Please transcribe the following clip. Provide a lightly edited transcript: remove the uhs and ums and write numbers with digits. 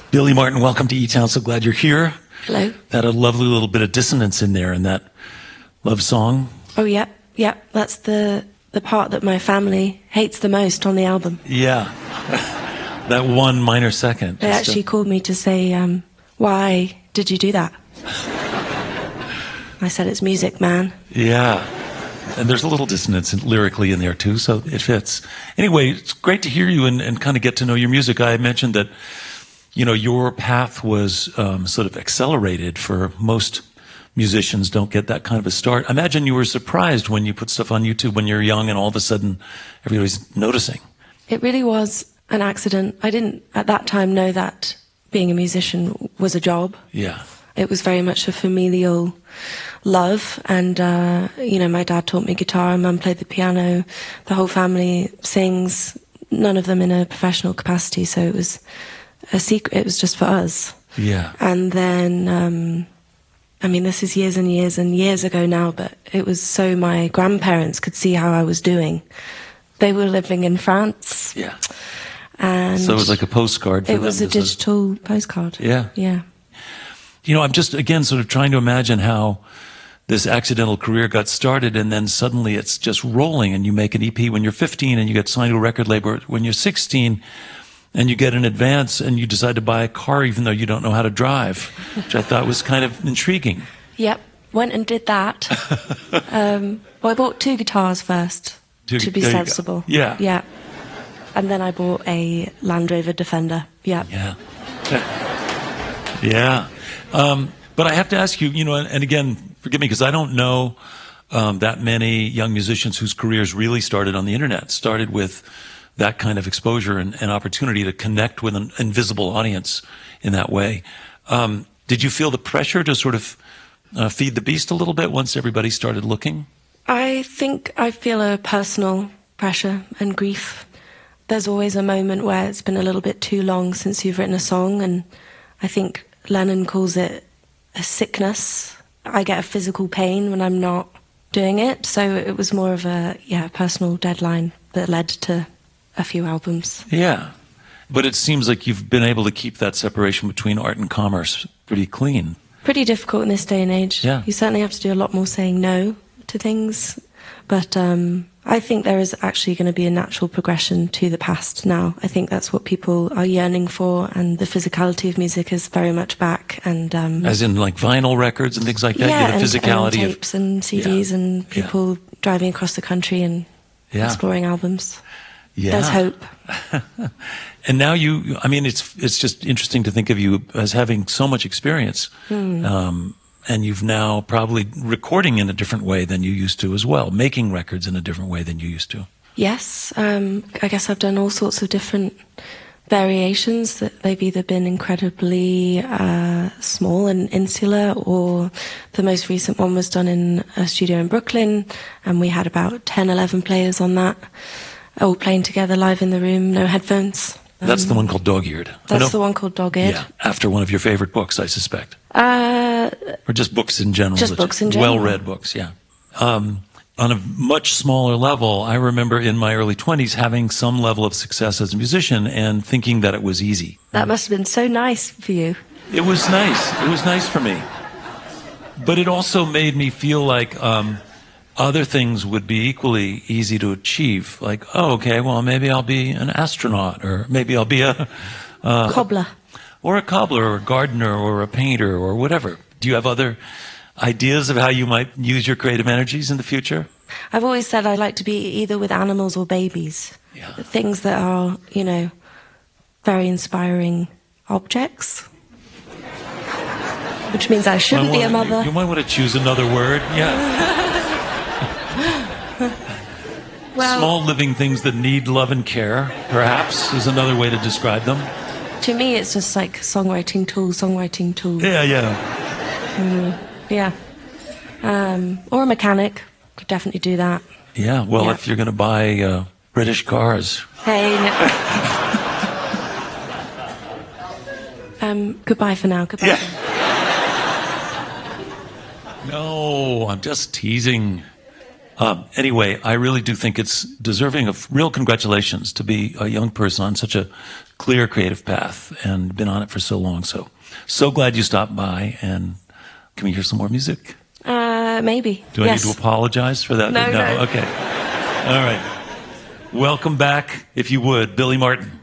Billy Martin, welcome to E-Town. So glad you're here. Hello. Had a lovely little bit of dissonance in there in that love song. Oh, yeah. That's the part that my family hates the most on the album. Yeah. That one minor second. They actually called me to say, why did you do that? I said, it's music, man. Yeah. And there's a little dissonance lyrically in there, too, so it fits. Anyway, it's great to hear you and kind of get to know your music. I mentioned that, you know, your path was sort of accelerated. For most musicians don't get that kind of a start. I imagine you were surprised when you put stuff on YouTube when you're young and all of a sudden everybody's noticing. It really was an accident. I didn't, at that time, know that being a musician was a job. Yeah. It was very much a familial love, and you know, my dad taught me guitar, Mum played the piano, the whole family sings, none of them in a professional capacity, so it was a secret, it was just for us. Yeah. And then, I mean, this is years and years and years ago now, but it was so my grandparents could see how I was doing. They were living in France. Yeah. And so it was like a postcard for them. It was a digital postcard. Yeah. Yeah. You know, I'm just, again, sort of trying to imagine how this accidental career got started, and then suddenly it's just rolling, and you make an EP when you're 15 and you get signed to a record label when you're 16 and you get an advance and you decide to buy a car even though you don't know how to drive, which I thought was kind of intriguing. Yep. Went and did that. Well, I bought 2 guitars first to be sensible. Yeah. Yeah. And then I bought a Land Rover Defender. Yeah. Yeah. Yeah. But I have to ask you, you know, and again, forgive me, because I don't know that many young musicians whose careers really started on the internet, started with that kind of exposure and opportunity to connect with an invisible audience in that way. Did you feel the pressure to sort of feed the beast a little bit once everybody started looking? I think I feel a personal pressure and grief. There's always a moment where it's been a little bit too long since you've written a song, and I think Lennon calls it a sickness. I get a physical pain when I'm not doing it, so it was more of a personal deadline that led to a few albums. Yeah, but it seems like you've been able to keep that separation between art and commerce pretty clean. Pretty difficult in this day and age. Yeah. You certainly have to do a lot more saying no to things, but I think there is actually going to be a natural progression to the past now. I think that's what people are yearning for, and the physicality of music is very much back. And as in like vinyl records and things like that. Yeah, the physicality and tapes and CDs and people driving across the country and exploring albums. Yeah. There's hope. And now I mean, it's just interesting to think of you as having so much experience. And you've now probably recording in a different way than you used to as well, making records in a different way than you used to. Yes, I guess I've done all sorts of different variations that they've either been incredibly small and insular, or the most recent one was done in a studio in Brooklyn, and we had about 10, 11 players on that, all playing together live in the room, no headphones. That's the one called Dog-Eared. That's the one called Dog-Eared. Yeah, after one of your favorite books, I suspect. Or just books in general. Just books in general. Well-read books, yeah. On a much smaller level, I remember in my early 20s having some level of success as a musician and thinking that it was easy. That must have been so nice for you. It was nice. It was nice for me. But it also made me feel like other things would be equally easy to achieve. Like, oh, okay, well, maybe I'll be an astronaut, or maybe I'll be a cobbler. Or a cobbler, or a gardener, or a painter, or whatever. Do you have other ideas of how you might use your creative energies in the future? I've always said I'd like to be either with animals or babies. Yeah. Things that are, you know, very inspiring objects. Which means I shouldn't be a mother. You might want to choose another word. Yeah. Well, small living things that need love and care, perhaps, is another way to describe them. To me, it's just like songwriting tool. Yeah, yeah. Yeah. Or a mechanic. Could definitely do that. Yeah, well, if you're going to buy British cars. Hey, no. Goodbye for now. Goodbye. Yeah. No, I'm just teasing. Anyway, I really do think it's deserving of real congratulations to be a young person on such a clear creative path and been on it for so long. So glad you stopped by. And can we hear some more music? Maybe. Do I Yes. need to apologize for that? No. Okay. All right. Welcome back, if you would, Billy Martin.